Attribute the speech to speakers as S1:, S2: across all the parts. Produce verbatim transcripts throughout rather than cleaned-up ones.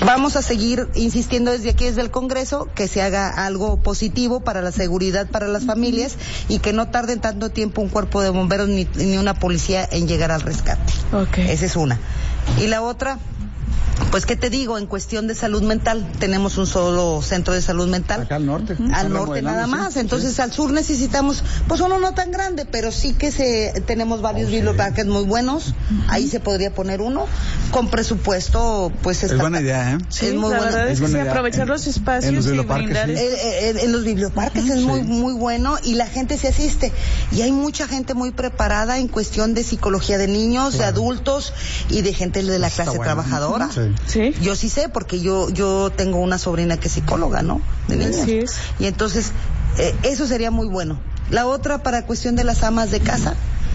S1: Vamos a seguir insistiendo desde aquí, desde el Congreso, que se haga algo positivo para la seguridad para las familias y que no tarden tanto tiempo un cuerpo de bomberos ni, ni una policía en llegar al rescate.
S2: Okay.
S1: Esa es una. Y la otra, pues qué te digo, en cuestión de salud mental, tenemos un solo centro de salud mental.
S3: Acá al norte.
S1: Al norte nada más, sí, entonces sí. Al sur necesitamos, pues uno no tan grande, pero sí que se tenemos varios oh, biblioparques sí. muy buenos, ahí se podría poner uno, con presupuesto, pues está.
S3: Es buena idea, ¿eh?
S2: Sí,
S1: es muy
S2: la
S1: buena.
S2: verdad es,
S1: es
S2: que sí,
S1: idea.
S2: aprovechar
S3: en,
S2: los espacios
S3: en los
S2: y brindar.
S3: Sí.
S1: En, en, en los biblioparques uh-huh, es muy, sí. muy bueno y la gente se asiste. Y hay mucha gente muy preparada en cuestión de psicología de niños, claro. de adultos y de gente de la clase bueno. trabajadora.
S2: Sí. sí.
S1: Yo sí sé, porque yo yo tengo una sobrina que es psicóloga, ¿no? De niños.
S2: Así es.
S1: Y entonces, eh, eso sería muy bueno. La otra, para cuestión de las amas de casa,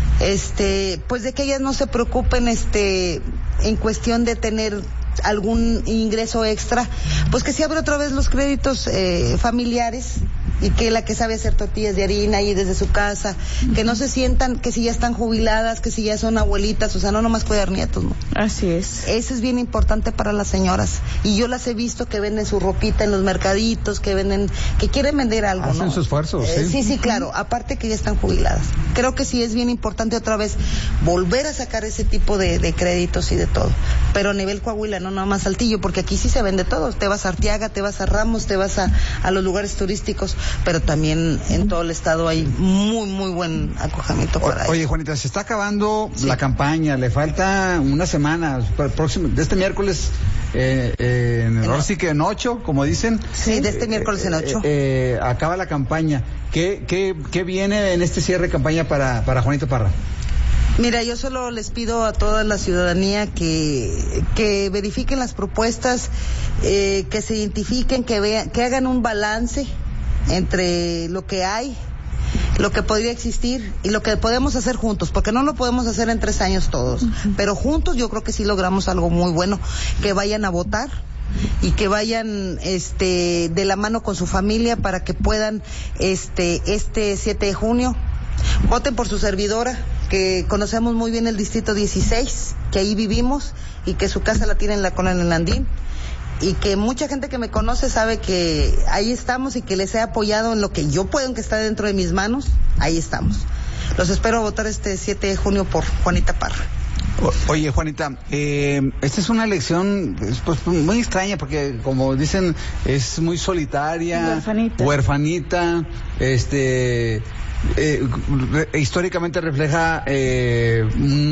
S1: este, pues de que ellas no se preocupen, este, en cuestión de tener algún ingreso extra, pues que se abra otra vez los créditos eh, familiares y que la que sabe hacer tortillas de harina y desde su casa, que no se sientan que si ya están jubiladas, que si ya son abuelitas, o sea, no nomás cuidar nietos, ¿no?
S2: Así es.
S1: Eso es bien importante para las señoras. Y yo las he visto que venden su ropita en los mercaditos, que venden, que quieren vender algo,
S3: Hacen
S1: ¿no?
S3: Hacen su esfuerzo,
S1: eh,
S3: sí.
S1: Sí, sí, claro. Aparte que ya están jubiladas. Creo que sí es bien importante otra vez volver a sacar ese tipo de, de créditos y de todo. Pero a nivel Coahuila, no nada más Saltillo, porque aquí sí se vende todo. Te vas a Arteaga, te vas a Ramos, te vas a, a los lugares turísticos, pero también en todo el estado hay muy, muy buen acogimiento para ellos.
S3: Oye, Juanita, se está acabando
S1: sí.
S3: la campaña, le falta una semana, para el próximo, de este miércoles, eh, eh, en, ahora sí que en ocho, como dicen.
S1: Sí, de este miércoles en ocho.
S3: Eh, eh, acaba la campaña. ¿Qué, qué, qué viene en este cierre de campaña para, para Juanita Parra?
S1: Mira, yo solo les pido a toda la ciudadanía que, que verifiquen las propuestas, eh, que se identifiquen, que vean, que hagan un balance entre lo que hay, lo que podría existir y lo que podemos hacer juntos, porque no lo podemos hacer en tres años todos, uh-huh. pero juntos yo creo que sí logramos algo muy bueno, que vayan a votar y que vayan este de la mano con su familia para que puedan este este siete de junio voten por su servidora, que conocemos muy bien el distrito dieciséis, que ahí vivimos y que su casa la tiene en la colonia Landín, y que mucha gente que me conoce sabe que ahí estamos y que les he apoyado en lo que yo puedo, que está dentro de mis manos, ahí estamos. Los espero votar este siete de junio por Juanita Parra.
S3: Oye, Juanita, eh, esta es una elección pues, muy extraña porque, como dicen, es muy solitaria,
S2: huerfanita,
S3: huerfanita este... Eh, re, históricamente refleja eh,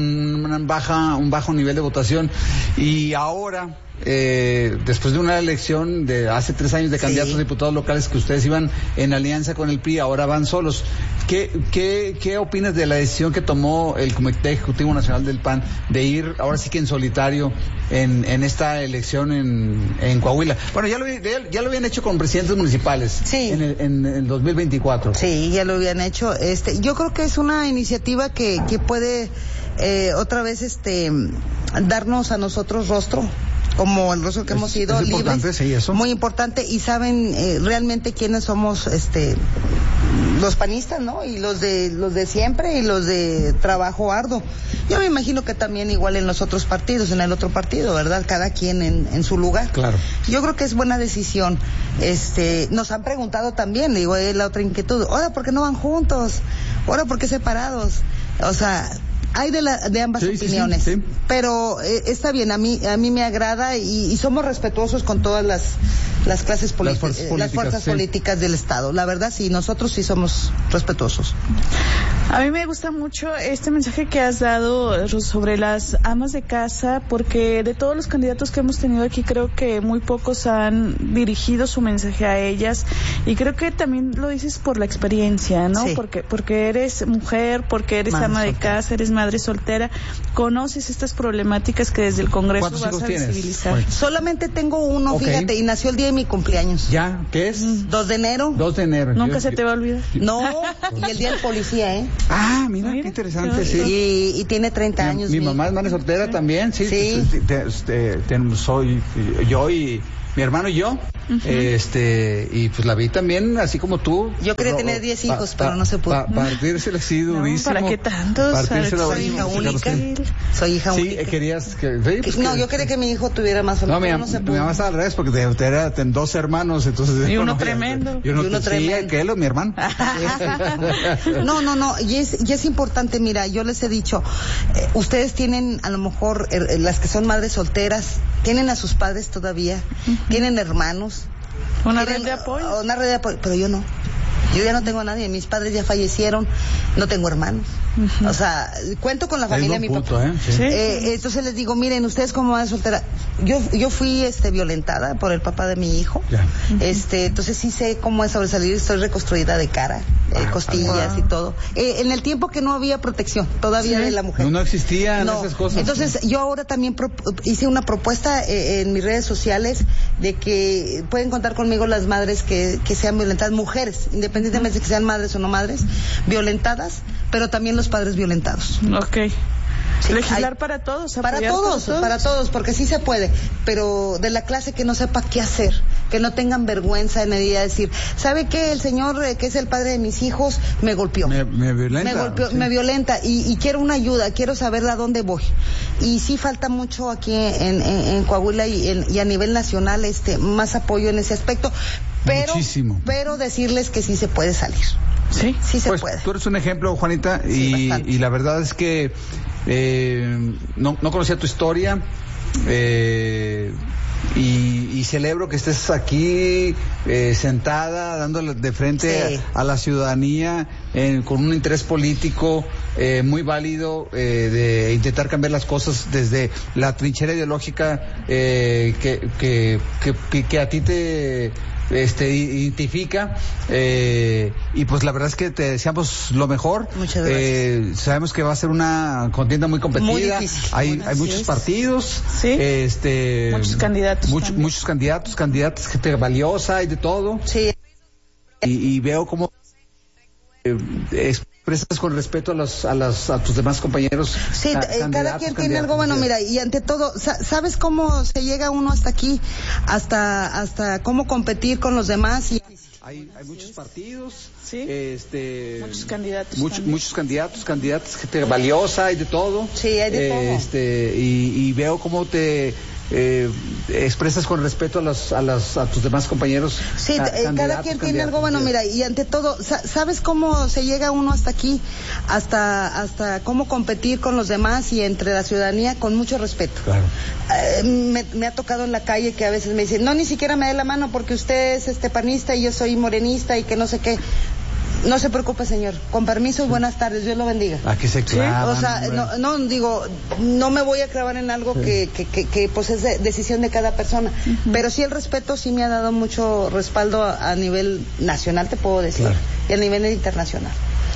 S3: un, baja, un bajo nivel de votación y ahora eh, después de una elección de hace tres años de candidatos sí. a diputados locales que ustedes iban en alianza con el P R I, ahora van solos. ¿Qué, qué, qué opinas de la decisión que tomó el Comité Ejecutivo Nacional del P A N de ir ahora sí que en solitario en, en esta elección en, en Coahuila? Bueno, ya lo, ya, ya lo habían hecho con presidentes municipales
S1: sí.
S3: en, el, en el dos mil veinticuatro.
S1: Sí, ya lo habían hecho. Este, yo creo que es una iniciativa que, que puede eh, otra vez este darnos a nosotros rostro, como el rostro que es, hemos sido
S3: es importante,
S1: libres,
S3: sí, eso.
S1: Muy importante, y saben eh, realmente quiénes somos, este los panistas, ¿no? Y los de los de siempre y los de trabajo arduo. Yo me imagino que también igual en los otros partidos, en el otro partido, ¿verdad? Cada quien en, en su lugar.
S3: Claro.
S1: Yo creo que es buena decisión. Este, nos han preguntado también, digo, es la otra inquietud. Ahora, ¿por qué no van juntos? Ahora, ¿por qué separados? O sea, hay de, la, de ambas
S3: sí,
S1: opiniones,
S3: sí, sí, sí.
S1: pero eh, está bien, a mí a mí me agrada y, y somos respetuosos con todas las las clases políticas, las fuerzas, políticas, las fuerzas sí. políticas del Estado. La verdad, sí, nosotros sí somos respetuosos.
S2: A mí me gusta mucho este mensaje que has dado sobre las amas de casa, porque de todos los candidatos que hemos tenido aquí, creo que muy pocos han dirigido su mensaje a ellas, y creo que también lo dices por la experiencia, ¿no?
S1: Sí.
S2: Porque porque eres mujer, porque eres madre ama soltera. de casa, eres madre soltera, conoces estas problemáticas que desde el Congreso vas a
S3: tienes?
S2: visibilizar.
S3: Oye.
S1: Solamente tengo uno, okay. Fíjate, y nació el día de mi cumpleaños.
S3: ¿Ya? ¿Qué es?
S1: dos de enero.
S3: dos de enero.
S2: Nunca
S3: yo,
S2: se
S3: yo,
S2: te va a olvidar.
S1: No, y el día del policía, ¿eh?
S3: Ah, mira, mira qué interesante, sí.
S1: Y, y tiene treinta años.
S3: Mi, mi
S1: mi
S3: mamá es madre soltera también, sí.
S1: Sí.
S3: Te, te, te, te, soy yo y mi hermano y yo, uh-huh. este, y pues la vi también, así como tú.
S1: Yo quería
S3: pero,
S1: tener diez
S3: pa,
S1: hijos,
S3: pa,
S1: pero no se pudo.
S3: Pa, partírsela así durísimo.
S2: No, ¿para qué tantos?
S1: Soy hija única. Soy hija
S3: sí,
S1: única.
S3: querías que, sí, pues
S1: no,
S3: que,
S1: yo quería que mi hijo tuviera más
S3: familia. No, mi, no se mi mamá estaba al revés, porque te, te era ten dos hermanos, entonces.
S2: Y uno
S3: no,
S2: tremendo.
S3: Y uno,
S1: y uno
S3: sí,
S1: tremendo.
S3: que él o mi hermano.
S1: no, no, no, y es, y es importante, mira, yo les he dicho, eh, ustedes tienen, a lo mejor, eh, las que son madres solteras, tienen a sus padres todavía, uh-huh. tienen hermanos.
S2: Una
S1: tienen,
S2: red de apoyo.
S1: Una red de apoyo, pero yo no. Yo ya no tengo a nadie, mis padres ya fallecieron, no tengo hermanos. Uh-huh. O sea, cuento con la familia de mi
S3: punto,
S1: papá.
S3: ¿eh? Sí.
S1: Eh, eh, entonces les digo, miren, ustedes como madre soltera, yo yo fui este violentada por el papá de mi hijo.
S3: Yeah. Uh-huh.
S1: Este, entonces sí sé cómo es sobresalir, estoy reconstruida de cara, eh, ah, costillas wow. y todo. Eh, en el tiempo que no había protección todavía sí. de la mujer.
S3: No, no existían
S1: no.
S3: esas cosas.
S1: Entonces yo ahora también pro- hice una propuesta eh, en mis redes sociales de que pueden contar conmigo las madres que, que sean violentadas, mujeres, independientemente uh-huh. de que sean madres o no madres, violentadas, pero también los padres violentados.
S2: Ok. Sí, legislar
S1: hay,
S2: para todos,
S1: para todos,
S2: todos,
S1: para todos, porque sí se puede, pero de la clase que no sepa qué hacer, que no tengan vergüenza en el día de decir, ¿sabe qué? El señor eh, que es el padre de mis hijos me golpeó.
S3: Me, me violenta.
S1: Me golpeó,
S3: sí.
S1: me violenta y, y quiero una ayuda, quiero saber a dónde voy. Y sí falta mucho aquí en, en, en Coahuila y, en, y a nivel nacional este más apoyo en ese aspecto, pero,
S3: Muchísimo.
S1: pero decirles que sí se puede salir.
S2: Sí,
S1: sí se
S3: pues,
S1: puede.
S3: Tú eres un ejemplo, Juanita,
S1: sí,
S3: y, y la verdad es que eh, no, no conocía tu historia eh, y, y celebro que estés aquí eh, sentada, dándole de frente sí. a, a la ciudadanía eh, con un interés político eh, muy válido eh, de intentar cambiar las cosas desde la trinchera ideológica eh, que, que, que, que, que a ti te este identifica eh, y pues la verdad es que te deseamos lo mejor.
S1: Muchas gracias.
S3: Eh, sabemos que va a ser una contienda muy competida,
S1: muy difícil.
S3: hay,
S1: Bueno,
S3: hay muchos
S1: es.
S3: partidos,
S2: ¿sí?
S3: este
S2: muchos candidatos
S3: mucho, muchos candidatos candidatas, gente valiosa y de todo
S1: sí.
S3: y, y veo como eh, expresas con respeto a los a las a tus demás compañeros.
S1: Sí, a, cada quien tiene algo bueno, mira, y ante todo, ¿sabes cómo se llega uno hasta aquí? Hasta hasta cómo competir con los demás y
S3: hay, hay muchos partidos,
S2: sí.
S3: este
S2: muchos candidatos,
S3: muchos muchos candidatos, candidatas, gente valiosa y de todo.
S1: Sí, hay de todo.
S3: Este y, y veo cómo te Eh, expresas con respeto a los a las a tus demás compañeros.
S1: Sí, eh, cada quien tiene algo bueno, mira, y ante todo, ¿sabes cómo se llega uno hasta aquí? Hasta hasta cómo competir con los demás y entre la ciudadanía con mucho respeto.
S3: Claro.
S1: Eh, me, me ha tocado en la calle que a veces me dicen, no, ni siquiera me dé la mano porque usted es este panista y yo soy morenista y que no sé qué. No se preocupe, señor. Con permiso y buenas tardes. Dios lo bendiga.
S3: Aquí se clavan,
S1: ¿sí? O sea, no, no, digo, no me voy a clavar en algo sí. que, que, que, que, pues, es de, decisión de cada persona. Uh-huh. Pero sí el respeto sí me ha dado mucho respaldo a, a nivel nacional, te puedo decir, claro. y a nivel internacional.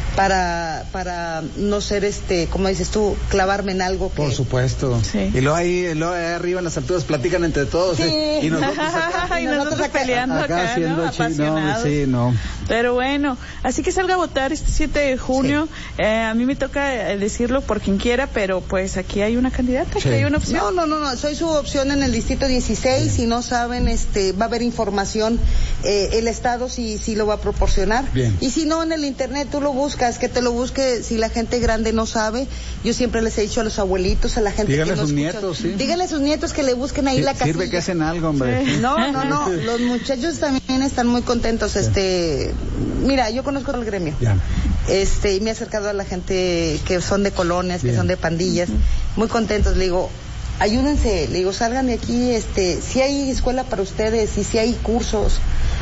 S1: Para para no ser, este como dices tú, clavarme en algo que...
S3: Por supuesto. Sí. Y luego ahí, luego ahí arriba en las alturas platican entre todos.
S1: Sí.
S3: ¿eh? Y nosotros acá,
S2: y nosotros acá, peleando acá, acá
S3: siendo
S2: ¿no? Apasionados.
S3: No, sí, no.
S2: Pero bueno, así que salga a votar este siete de junio. Sí. Eh, a mí me toca decirlo por quien quiera, pero pues aquí hay una candidata, sí. aquí hay una opción.
S1: No, no, no, no, soy su opción en el distrito dieciséis. Sí. Si no saben, este va a haber información. Eh, el Estado sí, sí lo va a proporcionar.
S3: Bien.
S1: Y si no, en el internet tú lo buscas. Que te lo busque, si la gente grande no sabe, yo siempre les he dicho a los abuelitos, a la gente
S3: díganle
S1: que
S3: a sus
S1: escucha,
S3: nietos, sí.
S1: díganle a sus nietos que le busquen ahí
S3: sí,
S1: la casilla.
S3: Sirve que hacen algo, hombre.
S1: Sí. No, no, no, los muchachos también están muy contentos, sí. este, mira, yo conozco el gremio,
S3: ya.
S1: este, y me he acercado a la gente que son de colonias, Bien. que son de pandillas, uh-huh. muy contentos, le digo, ayúdense, le digo, salgan de aquí, este, si hay escuela para ustedes, y si hay cursos,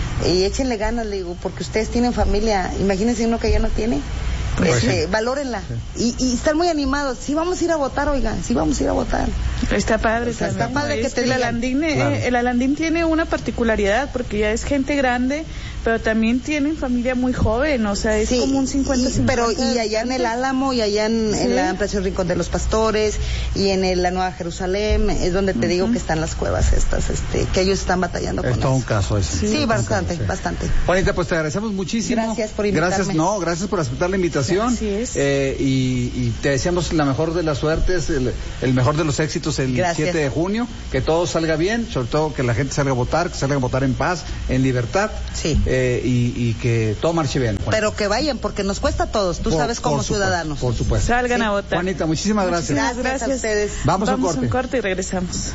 S1: y échenle ganas, le digo, porque ustedes tienen familia, imagínense uno que ya no tiene. Pues este, sí. Valórenla sí. y, y están muy animados. Sí vamos a ir a votar, oigan, sí vamos a ir a votar.
S2: Está padre,
S1: o sea, está padre que te
S2: el Alandín, claro. eh, el Alandín tiene una particularidad porque ya es gente grande, pero también tienen familia muy joven, o sea, es
S1: sí,
S2: como un cincuenta cincuenta.
S1: Pero y allá en el Álamo, y allá en, sí. en la Ampliación Rincón de los Pastores, y en el, la Nueva Jerusalén, es donde te uh-huh. digo que están las cuevas estas, este, que ellos están batallando con
S3: es
S1: eso.
S3: todo un caso ese.
S1: Sí, sí bastante, sí. bastante.
S3: Juanita, pues te agradecemos muchísimo.
S1: Gracias por invitarme.
S3: Gracias, no, gracias por aceptar la invitación.
S2: Así es.
S3: Eh, y, y te deseamos la mejor de las suertes, el, el mejor de los éxitos el gracias. siete de junio, que todo salga bien, sobre todo que la gente salga a votar, que salga a votar en paz, en libertad.
S1: Sí.
S3: Eh, y, y que todo marche bien. Juanita.
S1: Pero que vayan, porque nos cuesta a todos, tú por, sabes como ciudadanos.
S3: Por supuesto.
S2: Salgan
S1: sí.
S2: a votar.
S3: Juanita, muchísimas gracias.
S1: Muchísimas gracias, gracias a ustedes.
S3: Vamos,
S2: Vamos
S3: a un corte.
S2: un corte y regresamos.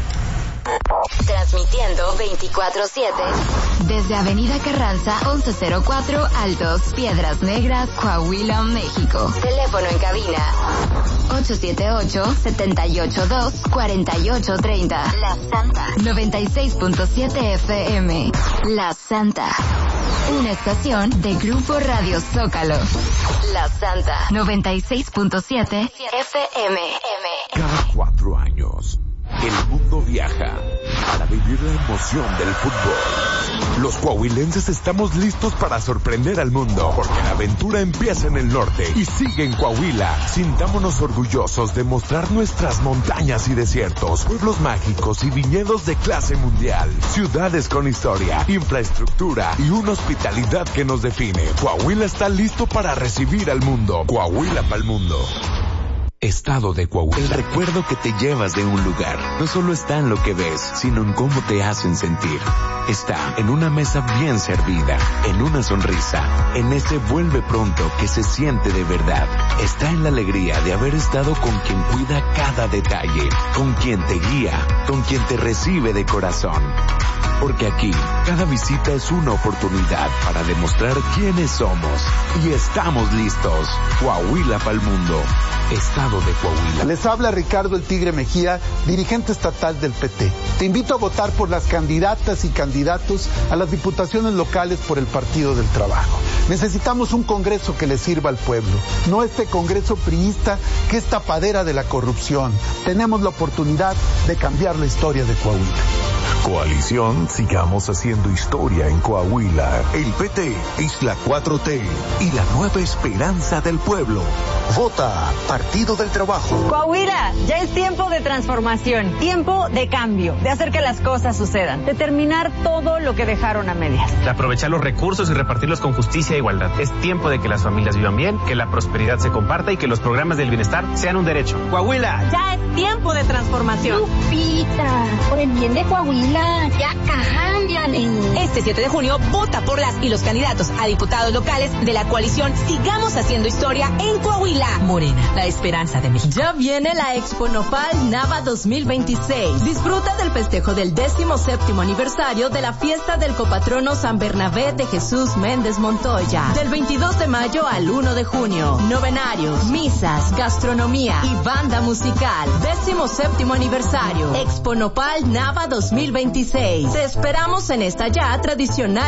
S4: Transmitiendo veinticuatro siete desde Avenida Carranza once cero cuatro Altos, Piedras Negras, Coahuila, México. Teléfono en cabina ocho siete ocho, siete ocho dos, cuatro ocho tres cero. La Santa noventa y seis punto siete F M. La Santa, una estación de Grupo Radio Zócalo. La Santa noventa y seis punto siete F M.
S5: Cada cuatro años el mundo viaja para vivir la emoción del fútbol. Los coahuilenses estamos listos para sorprender al mundo, porque la aventura empieza en el norte y sigue en Coahuila. Sintámonos orgullosos de mostrar nuestras montañas y desiertos, pueblos mágicos y viñedos de clase mundial, ciudades con historia, infraestructura y una hospitalidad que nos define. Coahuila está listo para recibir al mundo. Coahuila pa'l mundo. Estado de Coahuila. El recuerdo que te llevas de un lugar no solo está en lo que ves, sino en cómo te hacen sentir. Está en una mesa bien servida, en una sonrisa, en ese vuelve pronto que se siente de verdad. Está en la alegría de haber estado con quien cuida cada detalle, con quien te guía, con quien te recibe de corazón. Porque aquí, cada visita es una oportunidad para demostrar quiénes somos. Y estamos listos. Coahuila pa'l mundo. Estado de Coahuila.
S6: Les habla Ricardo El Tigre Mejía, dirigente estatal del P T. Te invito a votar por las candidatas y candidatos a las diputaciones locales por el Partido del Trabajo. Necesitamos un Congreso que le sirva al pueblo, no este Congreso priista que es tapadera de la corrupción. Tenemos la oportunidad de cambiar la historia de Coahuila.
S5: Coalición, sigamos haciendo historia en Coahuila. El P T es la cuatro T y la nueva esperanza del pueblo. Vota Partido del Trabajo.
S7: Coahuila, ya es tiempo de transformación, tiempo de cambio, de hacer que las cosas sucedan, de terminar todo lo que dejaron a medias.
S8: De aprovechar los recursos y repartirlos con justicia e igualdad. Es tiempo de que las familias vivan bien, que la prosperidad se comparta y que los programas del bienestar sean un derecho. Coahuila.
S7: Ya es tiempo de transformación.
S9: Lupita, por el bien de Coahuila, ya cámbiale.
S10: Este siete de junio, vota por las y los candidatos a diputados locales de la coalición Sigamos Haciendo Historia en Coahuila. Morena, la esperanza de México.
S11: Ya viene la Expo Nopal Nava dos mil veintiséis. Disfruta del festejo del décimo séptimo aniversario de la fiesta del copatrono San Bernabé de Jesús Méndez Montoya. Del veintidós de mayo al uno de junio. Novenarios, misas, gastronomía y banda musical. Décimo séptimo aniversario. Expo Nopal Nava dos mil veintiséis. Te esperamos en esta ya tradicional